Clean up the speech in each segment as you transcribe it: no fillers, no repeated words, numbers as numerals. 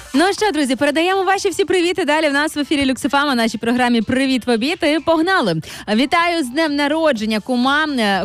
Ну що, друзі, передаємо ваші всі привіти. Далі в нас в ефірі Люкс ФМ, у нашій програмі «Привіт в обід». І погнали! Вітаю з днем народження кума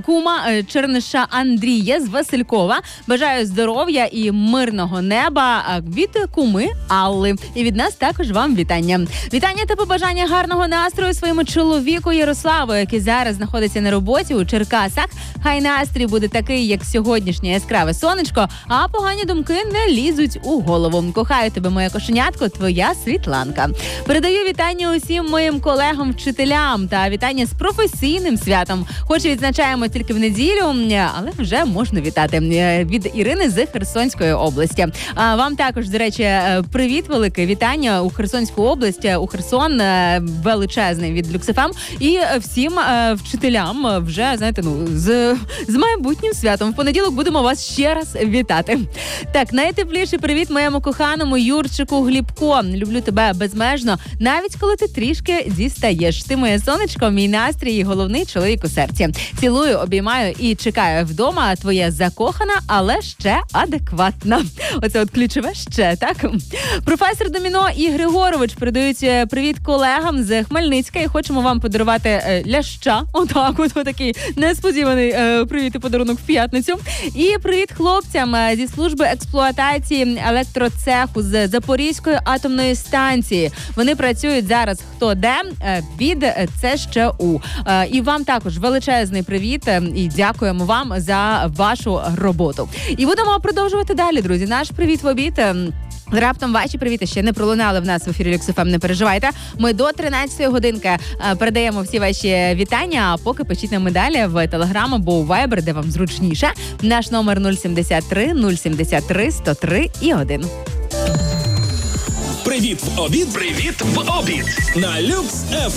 Черниша Андрія з Василькова. Бажаю здоров'я і мирного неба від куми Алли. І від нас також вам вітання. Вітання та побажання гарного настрою своєму чоловіку Ярославу, який зараз знаходиться на роботі у Черкасах. Хай настрій буде такий, як сьогоднішнє яскраве сонечко, а погані думки не лізуть у голову. Кохаю тебе, моє кошенятко, твоя Світланка. Передаю вітання усім моїм колегам-вчителям та вітання з професійним святом. Хоч відзначаємо тільки в неділю, але вже можна вітати. Від Ірини з Херсонської області. А вам також, до речі, привіт велике, вітання у Херсонську область, у Херсон величезний від Люкс ФМ. І всім вчителям вже, знаєте, з майбутнім святом. В понеділок будемо вас ще раз вітати. Так, найтепліший привіт моєму коханому Юрчику Глібко. Люблю тебе безмежно, навіть коли ти трішки дістаєш. Ти моє сонечко, мій настрій і головний чоловік у серці. Цілую, обіймаю і чекаю вдома. Твоя закохана, але ще адекватна. Оце от ключове ще, так? Професор Доміно і Григорович передають привіт колегам з Хмельницька і хочемо вам подарувати ляща. Отак, от такий несподіваний привіт і подарунок в п'ятницю. І привіт хлопцям зі служби експлуатації електроцеху з Запорізької атомної станції. Вони працюють зараз хто де від ЦЩУ. І вам також величезний привіт і дякуємо вам за вашу роботу. І будемо продовжувати далі, друзі. Наш привіт в обід. Раптом ваші привіти ще не пролунали в нас в ефірі Люкс ФМ, не переживайте. Ми до 13-ї годинки передаємо всі ваші вітання, а поки пишіть нам далі в Телеграм або у Вайбер, де вам зручніше. Наш номер 073 073 103 і 1. Привіт в обід. Привіт в обід. На Люкс ФМ.